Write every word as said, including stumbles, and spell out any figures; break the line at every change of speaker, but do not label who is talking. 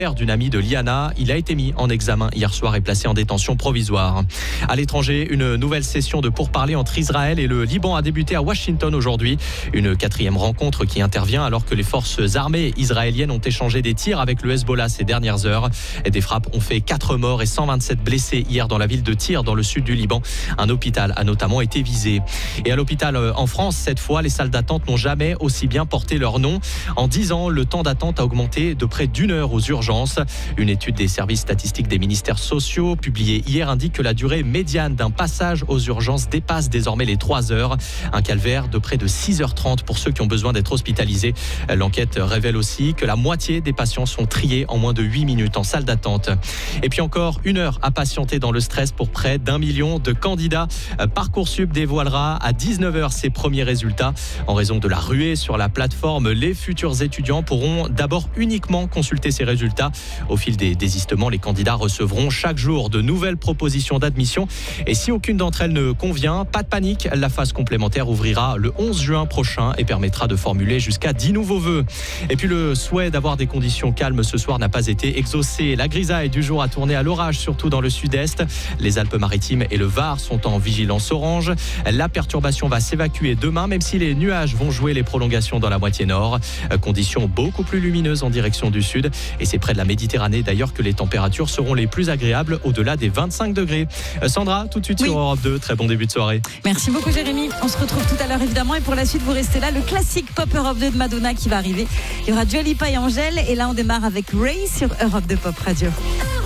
d'une amie de Liana. Il a été mis en examen hier soir et placé en détention provisoire. À l'étranger, une nouvelle session de pourparlers entre Israël et le Liban a débuté à Washington aujourd'hui. Une quatrième rencontre qui intervient alors que les forces armées israéliennes ont échangé des tirs avec le Hezbollah ces dernières heures. Des frappes ont fait quatre morts et cent vingt-sept blessés hier dans la ville de Tyr, dans le sud du Liban. Un hôpital a notamment été visé. Et à l'hôpital en France, cette fois, les salles d'attente n'ont jamais aussi bien porté leur nom. En dix ans, le temps d'attente a augmenté de près d'une heure aux urgences. Une étude des services statistiques des ministères sociaux publiée hier indique que la durée médiane d'un passage aux urgences dépasse désormais les trois heures. Un calvaire de près de six heures trente pour ceux qui ont besoin d'être hospitalisés. L'enquête révèle aussi que la moitié des patients sont triés en moins de huit minutes en salle d'attente. Et puis encore une heure à patienter dans le stress pour près d'un million de candidats. Parcoursup dévoilera à dix-neuf heures ses premiers résultats. En raison de la ruée sur la plateforme, les futurs étudiants pourront d'abord uniquement consulter ces résultats. Au fil des désistements, les candidats recevront chaque jour de nouvelles propositions d'admission. Et si aucune d'entre elles ne convient, pas de panique. La phase complémentaire ouvrira le onze juin prochain et permettra de formuler jusqu'à dix nouveaux vœux. Et puis le souhait d'avoir des conditions calmes ce soir n'a pas été exaucé. La grisaille du jour a tourné à l'orage, surtout dans le sud-est. Les Alpes-Maritimes et le Var sont en vigilance orange. La perturbation va s'évacuer demain, même si les nuages vont jouer les prolongations dans la moitié nord. Conditions beaucoup plus lumineuses en direction du sud. Et c'est près de la Méditerranée d'ailleurs que les températures seront les plus agréables, au-delà des vingt-cinq degrés. Sandra, tout de suite oui. Sur Europe deux, très bon début de soirée.
Merci beaucoup Jérémy, on se retrouve tout à l'heure évidemment et pour la suite vous restez là, le classique Pop Europe deux de Madonna qui va arriver. Il y aura Dua Lipa et Angèle et là on démarre avec Ray sur Europe deux Pop Radio.